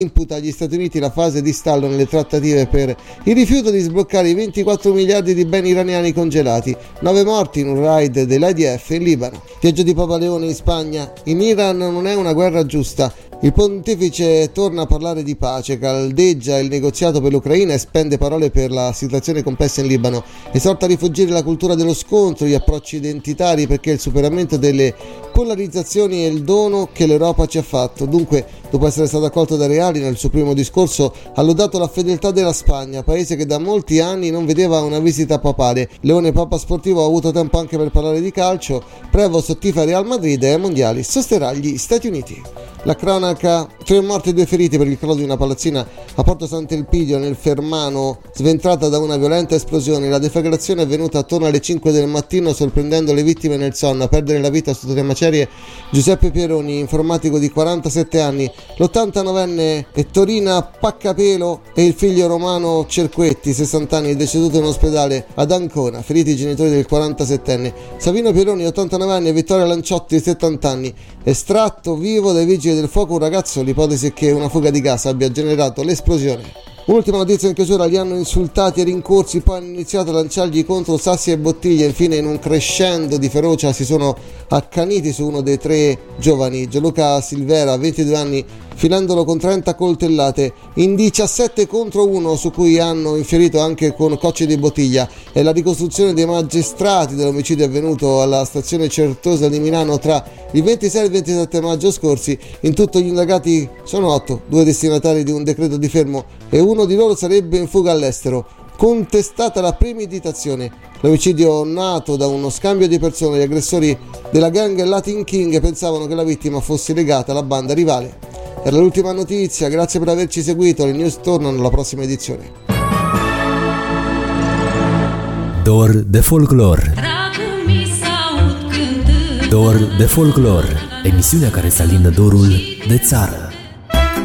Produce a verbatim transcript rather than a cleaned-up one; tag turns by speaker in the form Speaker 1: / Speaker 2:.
Speaker 1: imputa agli Stati Uniti la fase di stallo nelle trattative per il rifiuto di sbloccare i ventiquattro miliardi di beni iraniani congelati, nove morti in un raid dell'I D F in Libano. Viaggio di Papa Leone in Spagna. In Iran non è una guerra giusta. Il pontefice torna a parlare di pace, caldeggia il negoziato per l'Ucraina e spende parole per la situazione complessa in Libano. Esorta a rifuggire la cultura dello scontro, gli approcci identitari, perché il superamento delle polarizzazioni è il dono che l'Europa ci ha fatto. Dunque, dopo essere stato accolto da Reali nel suo primo discorso, ha lodato la fedeltà della Spagna, paese che da molti anni non vedeva una visita papale. Leone, papa sportivo, ha avuto tempo anche per parlare di calcio. Prevost tifa Real Madrid e ai mondiali sosterrà gli Stati Uniti. La cronaca: tre morti e due feriti per il crollo di una palazzina a Porto Sant'Elpidio nel Fermano, sventrata da una violenta esplosione. La deflagrazione è avvenuta attorno alle cinque del mattino, sorprendendo le vittime nel sonno. A perdere la vita sotto le macerie Giuseppe Pieroni, informatico di quarantasette anni, l'ottantanovenne Ettorina Paccapelo e il figlio Romano Cerquetti, sessanta anni, deceduto in ospedale ad Ancona. Feriti i genitori del quarantasettenne Savino Pieroni, ottantanove anni, e Vittoria Lanciotti, settanta anni, estratto vivo dai vigili del fuoco un ragazzo. L'ipotesi è che una fuga di gas abbia generato l'esplosione. Ultima notizia in chiusura: li hanno insultati e rincorsi, poi hanno iniziato a lanciargli contro sassi e bottiglie. Infine, in un crescendo di ferocia, si sono accaniti su uno dei tre giovani, Gianluca Silvera, ventidue anni, filandolo con trenta coltellate in diciassette contro uno, su cui hanno infierito anche con cocce di bottiglia. È la ricostruzione dei magistrati dell'omicidio avvenuto alla stazione Certosa di Milano tra il ventisei e il ventisette maggio scorsi. In tutto gli indagati sono otto, due destinatari di un decreto di fermo e uno di loro sarebbe in fuga all'estero. Contestata la premeditazione, l'omicidio nato da uno scambio di persone. Gli aggressori della gang Latin King pensavano che la vittima fosse legata alla banda rivale. Era l'ultima notizia, grazie per averci seguito. Le news tornano alla prossima edizione.
Speaker 2: Dor de folclor. Dor de folclor, emisiunea care să alindă dorul de țară.